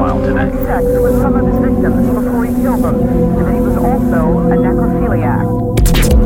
trial today. Sex with some of his victims before he killed them, and that he was also a necrophiliac.